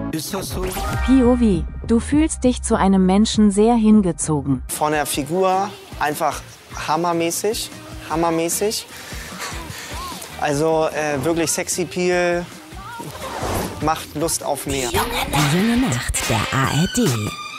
Ist das so? POV. Du fühlst dich zu einem Menschen sehr hingezogen. Von der Figur einfach hammermäßig. Also wirklich Sexy Appeal, macht Lust auf mehr. Die junge Nacht der ARD.